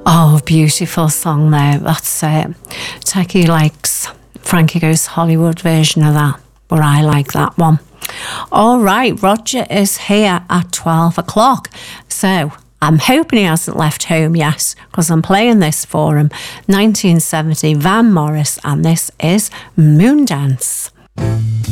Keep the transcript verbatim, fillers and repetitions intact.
Oh, beautiful song there. That's it. Techie likes Frankie Goes to Hollywood version of that, but I like that one. All right, Roger is here at twelve o'clock. So I'm hoping he hasn't left home yet, because I'm playing this for him. nineteen seventy, Van Morris, and this is Moondance.